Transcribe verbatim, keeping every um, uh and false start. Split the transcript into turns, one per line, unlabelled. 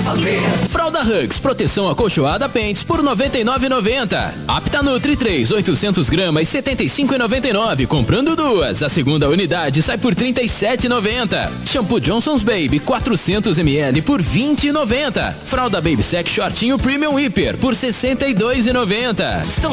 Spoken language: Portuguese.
Fralda Hugs, proteção acolchoada Pentes por noventa e nove reais e noventa centavos. Apta Nutri três, oitocentos gramas, setenta e cinco reais e noventa e nove centavos. Comprando duas, a segunda unidade sai por trinta e sete reais e noventa centavos. Shampoo Johnson's Baby quatrocentos mililitros por vinte reais e noventa centavos. Fralda Baby Sec Shortinho Premium Hiper por sessenta e dois reais e noventa centavos.